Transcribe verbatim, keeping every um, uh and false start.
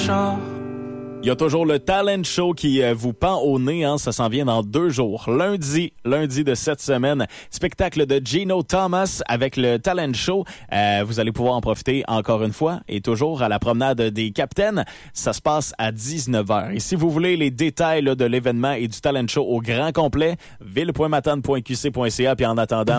Il y a toujours le Talent Show qui euh, vous pend au nez, hein, ça s'en vient dans deux jours. Lundi, lundi de cette semaine, spectacle de Gino Thomas avec le Talent Show. Euh, vous allez pouvoir en profiter encore une fois et toujours à la promenade des Capitaines. Ça se passe à dix-neuf heures. Et si vous voulez les détails là, de l'événement et du Talent Show au grand complet, ville point matane point q c point c a. Puis en attendant,